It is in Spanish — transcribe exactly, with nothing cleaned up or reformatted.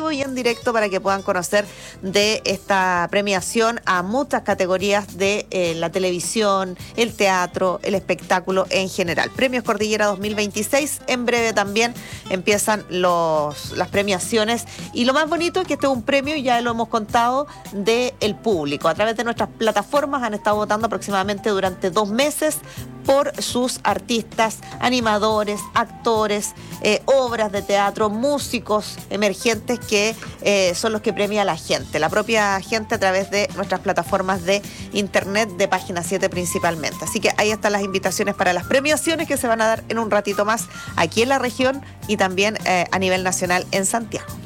vivo y en directo para que puedan conocer de esta premiación a muchas categorías de eh, la televisión, el teatro, el espectáculo en general. Premios Cordillera dos mil veintiséis, en breve también empiezan los, las premiaciones y lo más bonito es que este es un premio, ya lo hemos contado, del público. A través de nuestras plataformas han estado votando aproximadamente durante dos meses por sus artistas, animadores, actores, eh, obras de teatro, músicos emergentes que eh, son los que premia a la gente, la propia gente a través de nuestras plataformas de internet de Página siete principalmente. Así que ahí están las invitaciones para las premiaciones que se van a dar en un ratito más aquí en la región y también eh, a nivel nacional en Santiago.